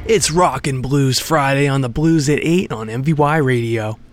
It's Rock and Blues Friday on the Blues at 8 on MVY Radio.